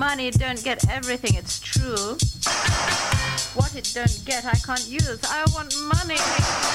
Money don't get everything, it's true. What it don't get, I can't use. I want money.